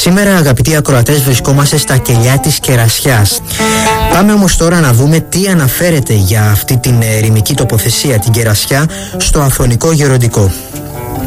Σήμερα, αγαπητοί ακροατές, βρισκόμαστε στα κελιά της Κερασιάς. Πάμε όμως τώρα να δούμε τι αναφέρεται για αυτή την ερημική τοποθεσία, την Κερασιά, στο Αφωνικό Γεροντικό.